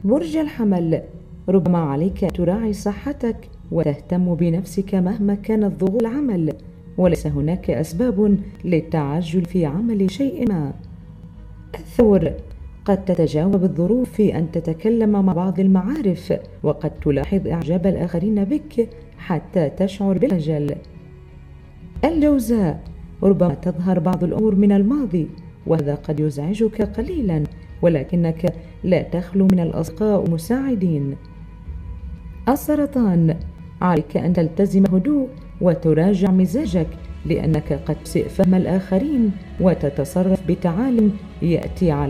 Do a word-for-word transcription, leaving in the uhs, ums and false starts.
برج الحمل، ربما عليك أن تراعي صحتك وتهتم بنفسك مهما كانت ضغوط العمل، وليس هناك أسباب للتعجل في عمل شيء ما. الثور، قد تتجاوب الظروف في أن تتكلم مع بعض المعارف، وقد تلاحظ إعجاب الآخرين بك حتى تشعر بالخجل. الجوزاء، ربما تظهر بعض الأمور من الماضي وهذا قد يزعجك قليلا، ولكنك لا تخلو من الأصدقاء والمساعدين. السرطان، عليك أن تلتزم هدوء وتراجع مزاجك، لأنك قد تسيء فهم الآخرين وتتصرف بتعال يأتي على